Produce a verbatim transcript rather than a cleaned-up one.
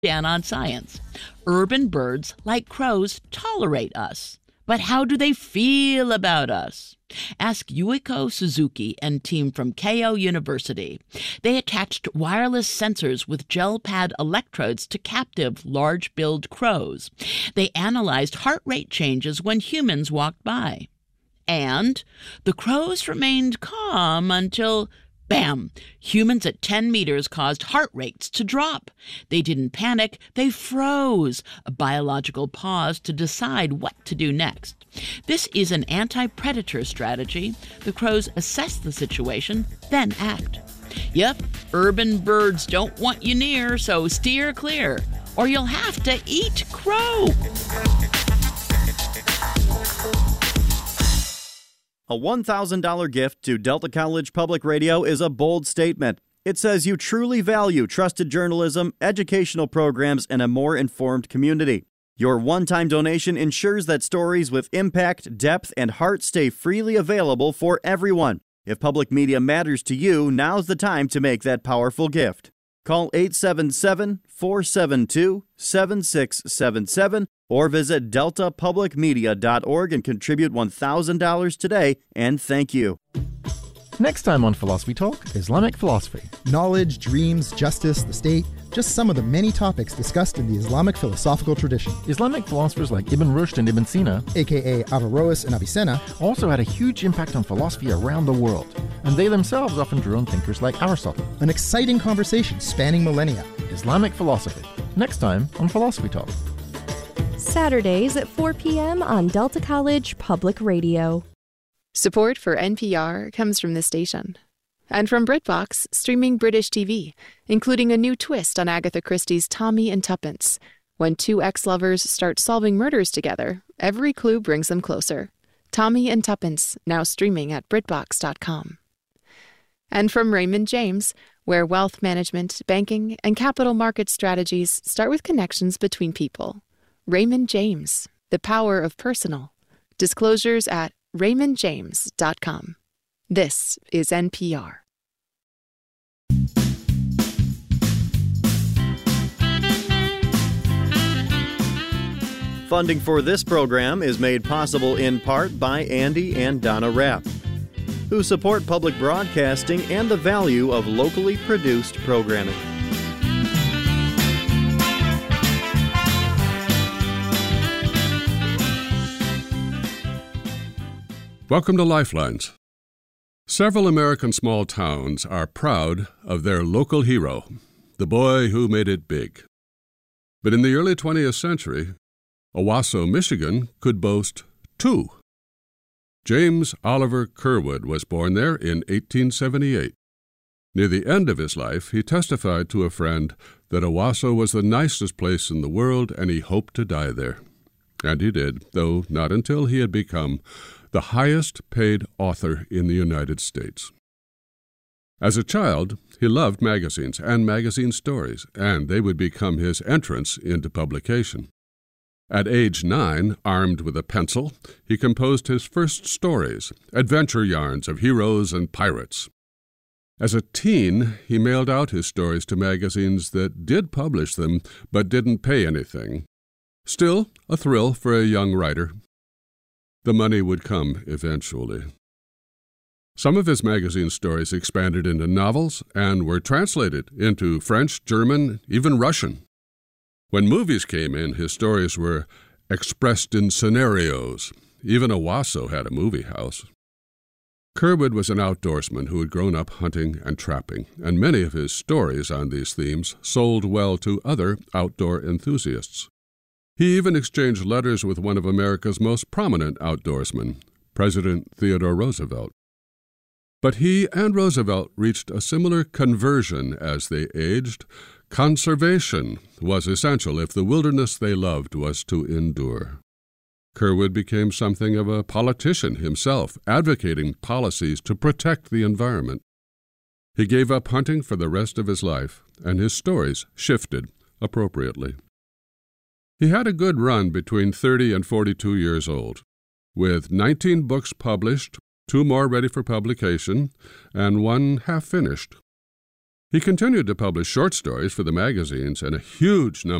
Dan on science. Urban birds, like crows, tolerate us. But how do they feel about us? Ask Yuiko Suzuki and team from Keio University. They attached wireless sensors with gel pad electrodes to captive large-billed crows. They analyzed heart rate changes when humans walked by. And the crows remained calm until, bam, humans at ten meters caused heart rates to drop. They didn't panic, they froze, a biological pause to decide what to do next. This is an anti-predator strategy. The crows assess the situation, then act. Yep, urban birds don't want you near, so steer clear, or you'll have to eat crow. A one thousand dollars gift to Delta College Public Radio is a bold statement. It says you truly value trusted journalism, educational programs, and a more informed community. Your one-time donation ensures that stories with impact, depth, and heart stay freely available for everyone. If public media matters to you, now's the time to make that powerful gift. Call eight seven seven, four seven two, seven six seven seven or visit delta public media dot org and contribute one thousand dollars today, and thank you. Next time on Philosophy Talk, Islamic philosophy. Knowledge, dreams, justice, the state, just some of the many topics discussed in the Islamic philosophical tradition. Islamic philosophers like Ibn Rushd and Ibn Sina, aka Averroes and Avicenna, also had a huge impact on philosophy around the world, and they themselves often drew on thinkers like Aristotle. An exciting conversation spanning millennia. Islamic philosophy. Next time on Philosophy Talk. Saturdays at four p.m. on Delta College Public Radio. Support for N P R comes from this station. And from BritBox, streaming British T V, including a new twist on Agatha Christie's Tommy and Tuppence. When two ex-lovers start solving murders together, every clue brings them closer. Tommy and Tuppence, now streaming at Britbox dot com. And from Raymond James, where wealth management, banking, and capital market strategies start with connections between people. Raymond James, the power of personal. Disclosures at raymond james dot com. This is N P R. Funding for this program is made possible in part by Andy and Donna Rapp, who support public broadcasting and the value of locally produced programming. Welcome to Lifelines. Several American small towns are proud of their local hero, the boy who made it big. But in the early twentieth century, Owasso, Michigan could boast two. James Oliver Curwood was born there in eighteen seventy-eight. Near the end of his life, he testified to a friend that Owasso was the nicest place in the world and he hoped to die there. And he did, though not until he had become the highest-paid author in the United States. As a child, he loved magazines and magazine stories, and they would become his entrance into publication. At age nine, armed with a pencil, he composed his first stories, adventure yarns of heroes and pirates. As a teen, he mailed out his stories to magazines that did publish them but didn't pay anything. Still, a thrill for a young writer. The money would come eventually. Some of his magazine stories expanded into novels and were translated into French, German, even Russian. When movies came in, his stories were expressed in scenarios. Even Owasso had a movie house. Curwood was an outdoorsman who had grown up hunting and trapping, and many of his stories on these themes sold well to other outdoor enthusiasts. He even exchanged letters with one of America's most prominent outdoorsmen, President Theodore Roosevelt. But he and Roosevelt reached a similar conversion as they aged. Conservation was essential if the wilderness they loved was to endure. Curwood became something of a politician himself, advocating policies to protect the environment. He gave up hunting for the rest of his life, and his stories shifted appropriately. He had a good run between thirty and forty-two years old, with nineteen books published, two more ready for publication, and one half-finished. He continued to publish short stories for the magazines, and a huge number